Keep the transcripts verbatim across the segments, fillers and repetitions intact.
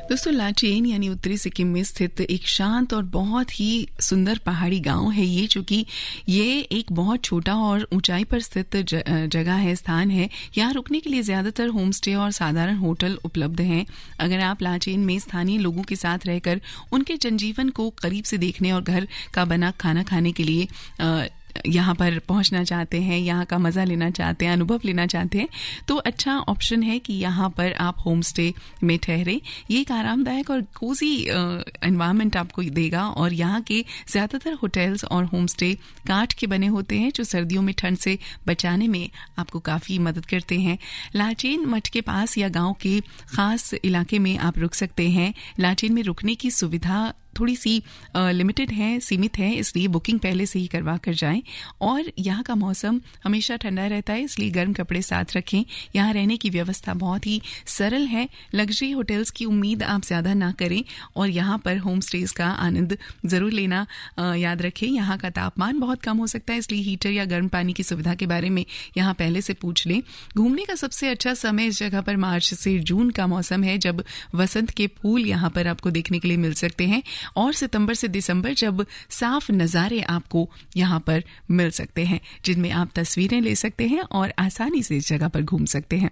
दोस्तों, लाचेन यानी उत्तरी सिक्किम में स्थित एक शांत और बहुत ही सुंदर पहाड़ी गांव है ये, चूंकि ये एक बहुत छोटा और ऊंचाई पर स्थित जगह है, स्थान है। यहाँ रुकने के लिए ज्यादातर होम स्टे और साधारण होटल उपलब्ध हैं। अगर आप लाचेन में स्थानीय लोगों के साथ रहकर उनके जनजीवन को करीब से देखने और घर का बना खाना खाने के लिए आ, यहाँ पर पहुँचना चाहते हैं, यहाँ का मज़ा लेना चाहते हैं, अनुभव लेना चाहते हैं, तो अच्छा ऑप्शन है कि यहाँ पर आप होम स्टे में ठहरें। ये एक आरामदायक और कोजी एनवायरनमेंट आपको देगा और यहाँ के ज़्यादातर होटल्स और होम स्टे काठ के बने होते हैं, जो सर्दियों में ठंड से बचाने में आपको काफ़ी मदद करते हैं। लाचेन मठ के पास या गाँव के ख़ास इलाके में आप रुक सकते हैं। लाचेन में रुकने की सुविधा थोड़ी सी लिमिटेड है, सीमित है, इसलिए बुकिंग पहले से ही करवा कर जाएं। और यहाँ का मौसम हमेशा ठंडा रहता है, इसलिए गर्म कपड़े साथ रखें। यहाँ रहने की व्यवस्था बहुत ही सरल है। लग्जरी होटल्स की उम्मीद आप ज़्यादा ना करें और यहाँ पर होम स्टेज का आनंद ज़रूर लेना आ, याद रखें। यहाँ का तापमान बहुत कम हो सकता है, इसलिए हीटर या गर्म पानी की सुविधा के बारे में यहाँ पहले से पूछ लें। घूमने का सबसे अच्छा समय इस जगह पर मार्च से जून का मौसम है, जब वसंत के फूल यहाँ पर आपको देखने के लिए मिल सकते हैं, और सितंबर से दिसंबर, जब साफ नज़ारे आपको यहाँ पर मिल सकते हैं, जिनमें आप तस्वीरें ले सकते हैं और आसानी से इस जगह पर घूम सकते हैं।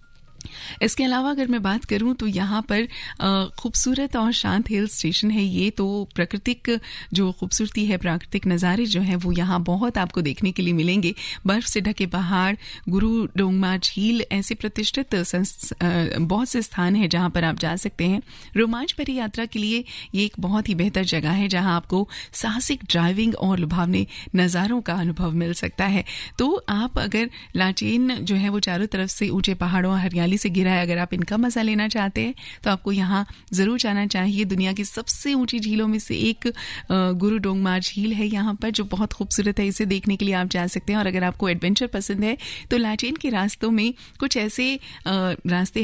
इसके अलावा अगर मैं बात करूं तो यहाँ पर खूबसूरत और शांत हिल स्टेशन है ये, तो प्राकृतिक जो खूबसूरती है, प्राकृतिक नज़ारे जो हैं वो यहाँ बहुत आपको देखने के लिए मिलेंगे। बर्फ से ढके पहाड़, गुरु डोंगमा झील, ऐसे प्रतिष्ठित बहुत से स्थान हैं जहाँ पर आप जा सकते हैं। रोमांच भरी यात्रा के लिए ये एक बहुत ही बेहतर जगह है, जहाँ आपको साहसिक ड्राइविंग और लुभावने नज़ारों का अनुभव मिल सकता है। तो आप अगर लाचेन जो है वो चारों तरफ से ऊंचे पहाड़ों, हरियाली से गिरा है, अगर आप इनका मजा लेना चाहते हैं तो आपको यहाँ जरूर जाना चाहिए। दुनिया की सबसे ऊंची झीलों में से एक गुरु डोंगमा झील है यहाँ पर, जो बहुत खूबसूरत है। इसे देखने के लिए आप जा सकते हैं। और अगर आपको एडवेंचर पसंद है तो लाचेन के रास्तों में कुछ ऐसे रास्ते